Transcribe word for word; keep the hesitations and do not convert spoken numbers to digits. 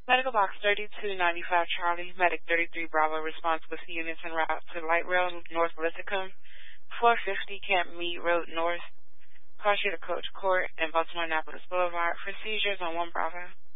Medical Box thirty-two ninety-five Charlie, Medic thirty-three Bravo, response with units en route to Light Rail, North Lithicum, four fifty Camp Mead Road North, Car to Coach Court, and Baltimore Annapolis Boulevard for seizures on one Bravo.